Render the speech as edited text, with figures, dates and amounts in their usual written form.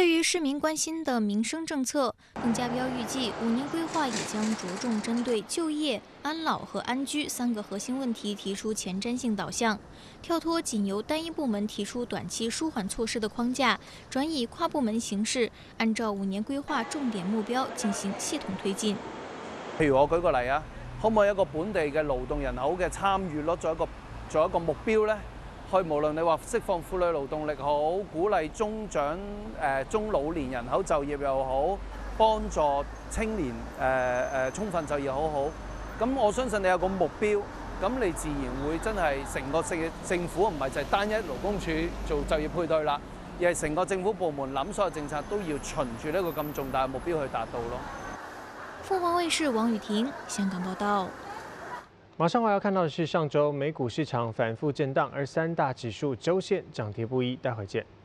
对于市民关心的民生政策，邓家彪预计5年规划也将着重针对就业、安老和安居3个核心问题提出前瞻性导向，跳脱仅由单一部门提出短期舒缓措施的框架，转以跨部門形式，按照5年規劃重點目標進行系統推進。 譬如我舉個例啊，可唔可以一個本地嘅勞動人口嘅參與率做一個目標呢？去無論你話釋放婦女勞動力好，鼓勵中老年人口就業又好，幫助青年充分就業好好。咁我相信你有個目標，咁你自然會真係成個政府唔係就係單一勞工處做就業配對啦，而係成個政府部門諗所有政策都要循住呢個咁重大嘅目標去達到咯。 凤凰卫视王雨婷香港報道。 马上我要看到的是，上周美股市场反复震荡，而3大指数周线涨跌不一。待会见。